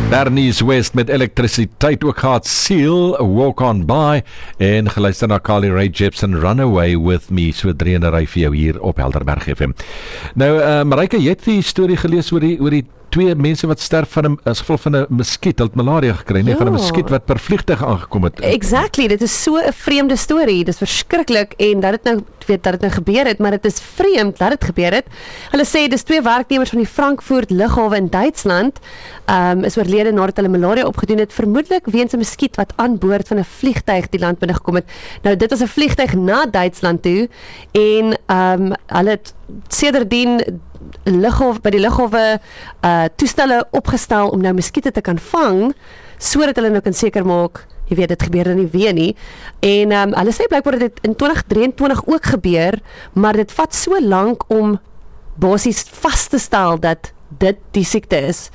Bernice West met elektrisiteit ook gehad, Seal, Walk On By, en geluister na Carly Rae Jepsen, Runaway With Me, so 3 in 'n ry vir jou hier op Helderberg FM. Nou, Marike, jy het die storie gelees oor die 2 mense wat sterf as gevolg van 'n muskiet, hulle het malaria gekry, van 'n muskiet wat per vliegtuig aangekom het. Exactly, dit is so 'n vreemde storie, dit is verskriklik, en dat dit nou gebeur het, maar dit is vreemd dat dit gebeur het. Hulle sê, dis 2 werknemers van die Frankfurt lughawe in Duitsland, is oorlede nadat hulle malaria opgedoen het, vermoedelik weens 'n muskiet wat aan boord van 'n vliegtuig die land binne gekom het. Nou, dit was 'n vliegtuig na Duitsland toe, en hulle het sedertdien by die lughawe toestelle opgestel om nou muskiete te kan vang, sodat hulle nou kan seker maak, jy weet, dit gebeur dan nie weer nie. En hulle sê blykbaar dit in 2023 ook gebeur, maar dit vat so lank om basies vas te stel dat dit die siekte is,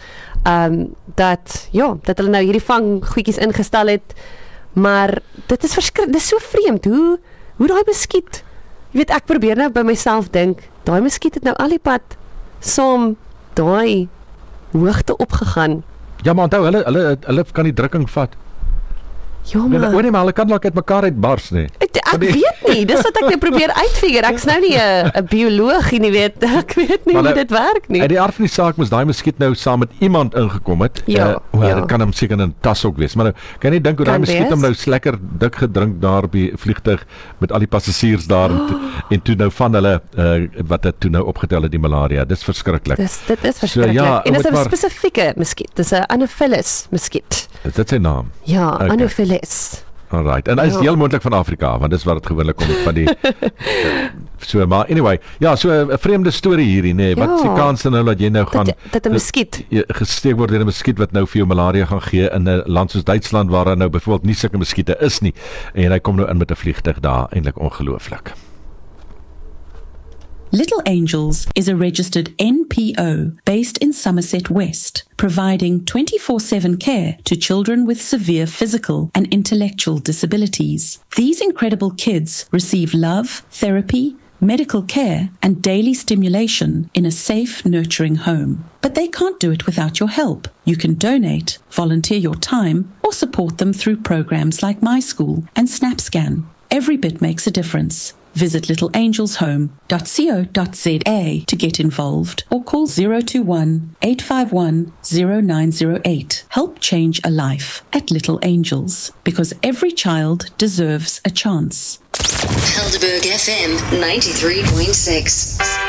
dat hulle nou hierdie vanggoedjies ingestel het, maar dit is dit is so vreemd, hoe daai muskiet, jy weet, ek probeer nou by myself dink, daai muskiet het nou al die pad saam daai hoogte opgegaan. Ja, maar onthou, hulle kan die drukking vat. Ja, maar hulle kan dalk uit mekaar uitbars, nee. Ek weet nie, dis wat ek nou probeer uitfigure. Ek's nou nie 'n bioloog nie, weet. Ek weet nie hoe dit werk nie. Uit die aard van die saak moes daai muskiet nou saam met iemand ingekom het. Dit kan hom seker in 'n tas ook wees. Maar nou, kan jy nie dink hoe daai muskiet hom nou lekker dik gedrink daar by vliegtuig met al die passasiers daar en toe nou van hulle wat het toe nou opgetel het die malaria. Dis verskriklik. Dit is verskriklik. En dis 'n spesifieke muskiet. Dis 'n Anopheles muskiet. Is dit sy naam? Ja, okay. Anopheles. Alright, en hy is heel moontlik van Afrika, want dis waar dit gewoonlik kom van die so, maar anyway, so 'n vreemde storie hierdie, nee, wat is die kans nou dat jy nou gaan dat 'n muskiet gesteek word deur 'n muskiet wat nou vir jou malaria gaan gee in 'n land soos Duitsland waar daar nou byvoorbeeld nie sulke muskiete is nie, en hy kom nou in met 'n vliegtuig daar, eintlik ongelooflik. Little Angels is a registered NPO based in Somerset West, providing 24/7 care to children with severe physical and intellectual disabilities. These incredible kids receive love, therapy, medical care, and daily stimulation in a safe, nurturing home. But they can't do it without your help. You can donate, volunteer your time, or support them through programs like My School and SnapScan. Every bit makes a difference. Visit littleangelshome.co.za to get involved or call 021-851-0908. Help change a life at Little Angels, because every child deserves a chance. Helderberg FM 93.6.